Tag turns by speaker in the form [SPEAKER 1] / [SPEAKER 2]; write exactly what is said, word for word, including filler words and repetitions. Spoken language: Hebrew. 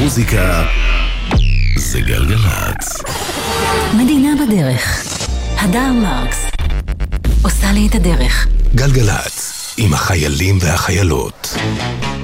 [SPEAKER 1] המוזיקה זה גלגלצ.
[SPEAKER 2] מדינה בדרך. הדר מרקס עושה לי את הדרך.
[SPEAKER 1] גלגלצ עם החיילים והחיילות.